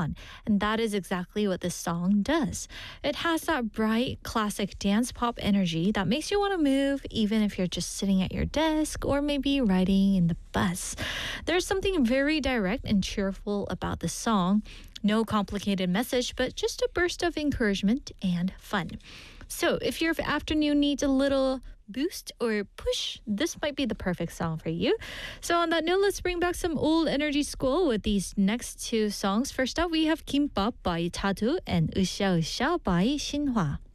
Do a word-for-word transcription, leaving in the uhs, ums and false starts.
on. And that is exactly what this song does. It has that bright, classic dance pop energy that makes you want to move, even if you're just sitting at your desk or maybe riding in the bus. There's something very direct and cheerful about the song. No complicated message, but just a burst of encouragement and fun. So if your afternoon needs a little boost or push, this might be the perfect song for you. So on that note, let's bring back some old energy school with these next two songs. First up, we have Kimbap by Tadu and Usha Usha by Shinhwa.